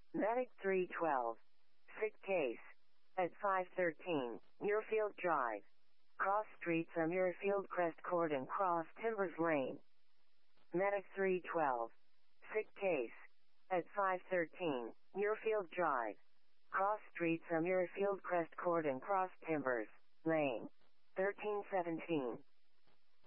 Medic 312. Sick case. At 513, Muirfield Drive. Cross streets are Muirfield Crest Court and Cross Timbers Lane. Medic 312. Sick case. At 513, Muirfield Drive. Cross streets are Muirfield Crest Court and Cross Timbers Lane. 1317.